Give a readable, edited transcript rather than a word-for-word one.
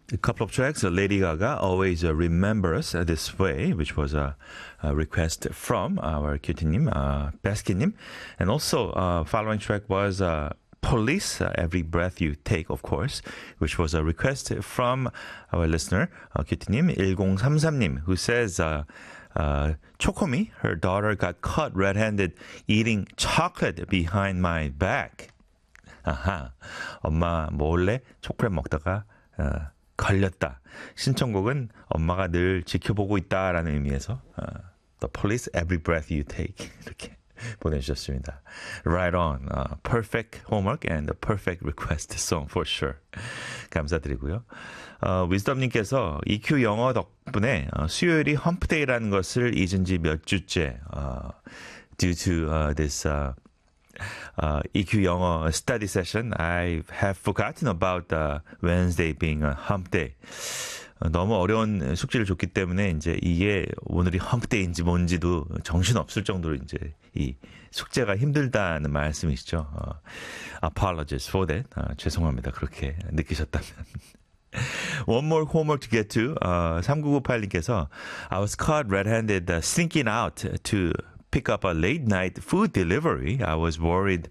A couple of tracks, Lady Gaga, Always Remember Us This Way, which was a request from our cutie-님, Baskin-님. And also, following track was Police, Every Breath You Take, of course, which was a request from our listener, cutie-님, 1033님, who says, Chokomi, her daughter got caught red-handed eating chocolate behind my back. 아하, 엄마 몰래 초콜릿 먹다가 걸렸다. 신청곡은 엄마가 늘 지켜보고 있다라는 의미에서 The Police, Every Breath You Take 이렇게 보내주셨습니다. Right on. Perfect homework and a perfect request song for sure. 감사드리고요. 위즈덤님께서 EQ 영어 덕분에 수요일이 험프데이라는 것을 잊은 지 몇 주째 due to this EQ 영어 study session, I have forgotten about Wednesday being a hump day. 너무 어려운 숙제를 줬기 때문에 이제 이게 오늘이 hump day인지 뭔지도 정신 없을 정도로 이제 이 숙제가 힘들다는 말씀이시죠. Apologies for that. 죄송합니다. 그렇게 느끼셨다면. One more homework to get to. 3998님께서 I was caught red-handed sneaking out to pick up a late-night food delivery. I was worried